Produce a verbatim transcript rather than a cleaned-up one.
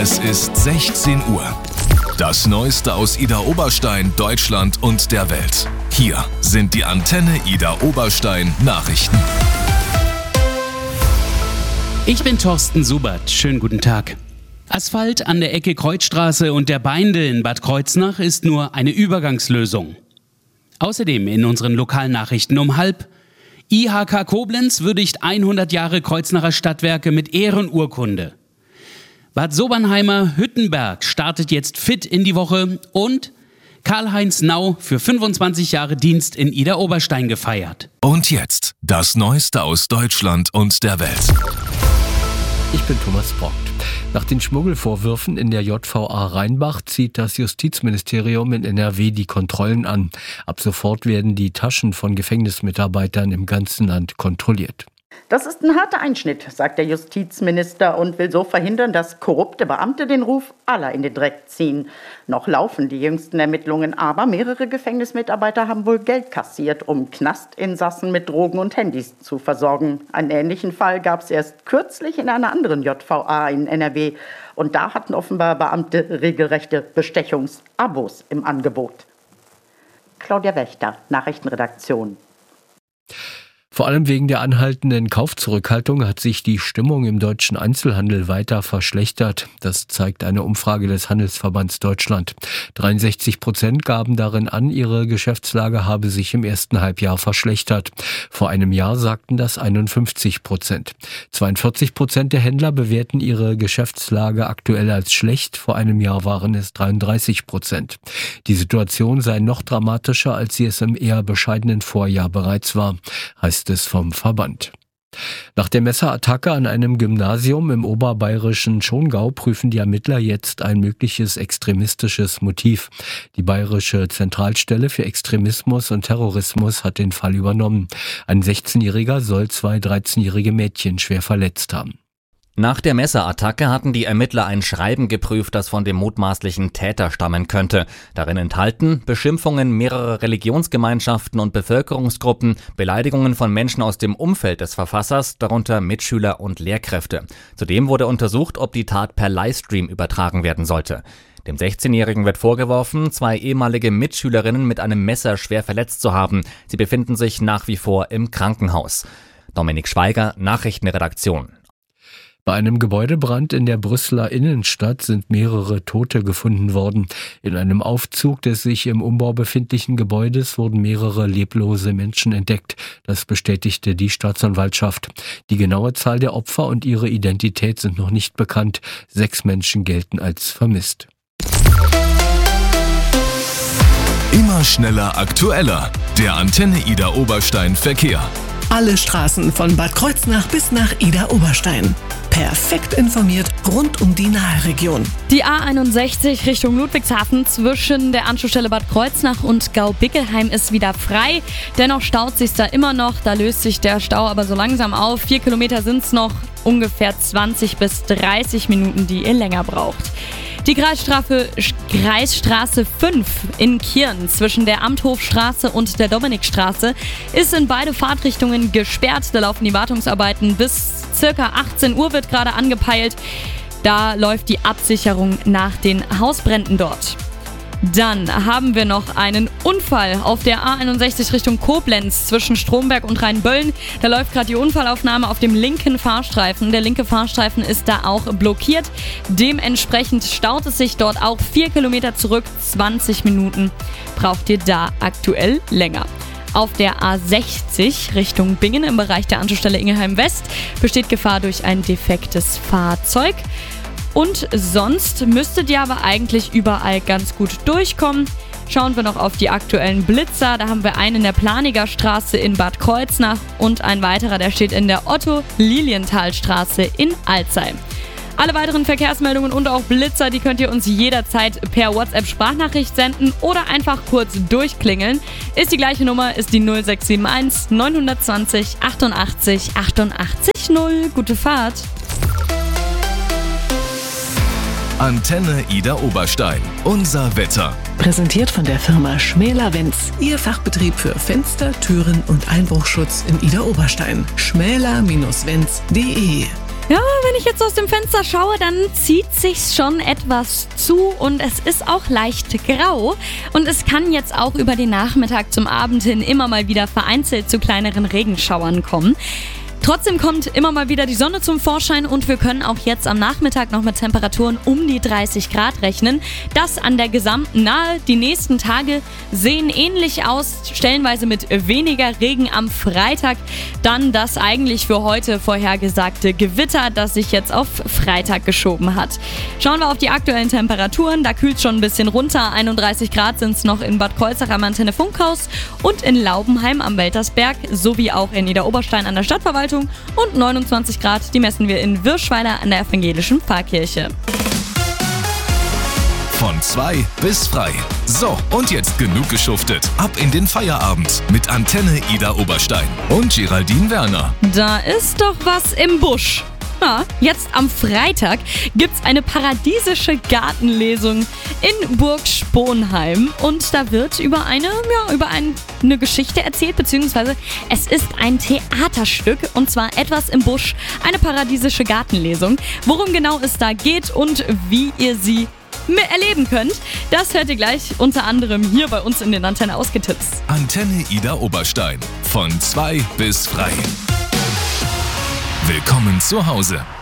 Es ist sechzehn Uhr. Das Neueste aus Idar Oberstein, Deutschland und der Welt. Hier sind die Antenne Idar Oberstein Nachrichten. Ich bin Thorsten Subert. Schönen guten Tag. Asphalt an der Ecke Kreuzstraße und der Beinde in Bad Kreuznach ist nur eine Übergangslösung. Außerdem in unseren Lokalnachrichten um halb: I H K Koblenz würdigt hundert Jahre Kreuznacher Stadtwerke mit Ehrenurkunde. Bad Sobernheimer Hüttenberg startet jetzt fit in die Woche und Karl-Heinz Nau für fünfundzwanzig Jahre Dienst in Idar Oberstein gefeiert. Und jetzt das Neueste aus Deutschland und der Welt. Ich bin Thomas Brockt. Nach den Schmuggelvorwürfen in der J V A Rheinbach zieht das Justizministerium in N R W die Kontrollen an. Ab sofort werden die Taschen von Gefängnismitarbeitern im ganzen Land kontrolliert. Das ist ein harter Einschnitt, sagt der Justizminister und will so verhindern, dass korrupte Beamte den Ruf aller in den Dreck ziehen. Noch laufen die jüngsten Ermittlungen, aber mehrere Gefängnismitarbeiter haben wohl Geld kassiert, um Knastinsassen mit Drogen und Handys zu versorgen. Einen ähnlichen Fall gab es erst kürzlich in einer anderen J V A in N R W. Und da hatten offenbar Beamte regelrechte Bestechungsabos im Angebot. Claudia Wächter, Nachrichtenredaktion. Vor allem wegen der anhaltenden Kaufzurückhaltung hat sich die Stimmung im deutschen Einzelhandel weiter verschlechtert. Das zeigt eine Umfrage des Handelsverbands Deutschland. dreiundsechzig Prozent gaben darin an, ihre Geschäftslage habe sich im ersten Halbjahr verschlechtert. Vor einem Jahr sagten das einundfünfzig Prozent. zweiundvierzig Prozent der Händler bewerten ihre Geschäftslage aktuell als schlecht. Vor einem Jahr waren es dreiunddreißig Prozent. Die Situation sei noch dramatischer, als sie es im eher bescheidenen Vorjahr bereits war, heißt es vom Verband. Nach der Messerattacke an einem Gymnasium im oberbayerischen Schongau prüfen die Ermittler jetzt ein mögliches extremistisches Motiv. Die Bayerische Zentralstelle für Extremismus und Terrorismus hat den Fall übernommen. Ein sechzehnjähriger soll zwei dreizehnjährige Mädchen schwer verletzt haben. Nach der Messerattacke hatten die Ermittler ein Schreiben geprüft, das von dem mutmaßlichen Täter stammen könnte. Darin enthalten Beschimpfungen mehrerer Religionsgemeinschaften und Bevölkerungsgruppen, Beleidigungen von Menschen aus dem Umfeld des Verfassers, darunter Mitschüler und Lehrkräfte. Zudem wurde untersucht, ob die Tat per Livestream übertragen werden sollte. Dem sechzehnjährigen wird vorgeworfen, zwei ehemalige Mitschülerinnen mit einem Messer schwer verletzt zu haben. Sie befinden sich nach wie vor im Krankenhaus. Dominik Schweiger, Nachrichtenredaktion. Bei einem Gebäudebrand in der Brüsseler Innenstadt sind mehrere Tote gefunden worden. In einem Aufzug des sich im Umbau befindlichen Gebäudes wurden mehrere leblose Menschen entdeckt. Das bestätigte die Staatsanwaltschaft. Die genaue Zahl der Opfer und ihre Identität sind noch nicht bekannt. Sechs Menschen gelten als vermisst. Immer schneller, aktueller. Der Antenne Idar Oberstein Verkehr. Alle Straßen von Bad Kreuznach bis nach Idar Oberstein. Perfekt informiert rund um die Naheregion. Die A einundsechzig Richtung Ludwigshafen zwischen der Anschlussstelle Bad Kreuznach und Gau-Bickelheim ist wieder frei. Dennoch staut sich da immer noch. Da löst sich der Stau aber so langsam auf. Vier Kilometer sind es noch, ungefähr zwanzig bis dreißig Minuten, die ihr länger braucht. Die Kreisstraße, Kreisstraße fünf in Kirn zwischen der Amthofstraße und der Dominikstraße ist in beide Fahrtrichtungen gesperrt. Da laufen die Wartungsarbeiten bis circa achtzehn Uhr wird gerade angepeilt. Da läuft die Absicherung nach den Hausbränden dort. Dann haben wir noch einen Unfall auf der A einundsechzig Richtung Koblenz zwischen Stromberg und Rheinböllen. Da läuft gerade die Unfallaufnahme auf dem linken Fahrstreifen. Der linke Fahrstreifen ist da auch blockiert. Dementsprechend staut es sich dort auch vier Kilometer zurück. zwanzig Minuten braucht ihr da aktuell länger. Auf der A sechzig Richtung Bingen im Bereich der Anschlussstelle Ingelheim West besteht Gefahr durch ein defektes Fahrzeug. Und sonst müsstet ihr aber eigentlich überall ganz gut durchkommen. Schauen wir noch auf die aktuellen Blitzer. Da haben wir einen in der Planiger Straße in Bad Kreuznach und ein weiterer, der steht in der Otto-Lilienthal-Straße in Alzey. Alle weiteren Verkehrsmeldungen und auch Blitzer, die könnt ihr uns jederzeit per WhatsApp-Sprachnachricht senden oder einfach kurz durchklingeln. Ist die gleiche Nummer, ist die null sechs sieben eins neun zwei null achtundachtzig achtundachtzig null. Gute Fahrt! Antenne Idar Oberstein. Unser Wetter. Präsentiert von der Firma Schmäler-Wenz. Ihr Fachbetrieb für Fenster, Türen und Einbruchschutz in Idar Oberstein. schmäler Wenz punkt de Ja, wenn ich jetzt aus dem Fenster schaue, dann zieht sich's schon etwas zu und es ist auch leicht grau. Und es kann jetzt auch über den Nachmittag zum Abend hin immer mal wieder vereinzelt zu kleineren Regenschauern kommen. Trotzdem kommt immer mal wieder die Sonne zum Vorschein und wir können auch jetzt am Nachmittag noch mit Temperaturen um die dreißig Grad rechnen. Das an der gesamten Nahe. Die nächsten Tage sehen ähnlich aus, stellenweise mit weniger Regen am Freitag. Dann das eigentlich für heute vorhergesagte Gewitter, das sich jetzt auf Freitag geschoben hat. Schauen wir auf die aktuellen Temperaturen. Da kühlt es schon ein bisschen runter. einunddreißig Grad sind es noch in Bad Kreuznach am Antenne Funkhaus und in Laubenheim am Weltersberg sowie auch in Idar-Oberstein an der Stadtverwaltung. Und neunundzwanzig Grad, die messen wir in Wirschweiler an der evangelischen Pfarrkirche. Von zwei bis frei. So, und jetzt genug geschuftet. Ab in den Feierabend mit Antenne Idar-Oberstein und Geraldine Werner. Da ist doch was im Busch. Ja, jetzt am Freitag gibt's eine paradiesische Gartenlesung in Burg Sponheim und da wird über eine, ja, über ein, eine Geschichte erzählt, beziehungsweise es ist ein Theaterstück und zwar Etwas im Busch, eine paradiesische Gartenlesung. Worum genau es da geht und wie ihr sie erleben könnt, das hört ihr gleich unter anderem hier bei uns in den Antenne Ausgetipps. Antenne Idar-Oberstein. Von zwei bis frei. Willkommen zu Hause.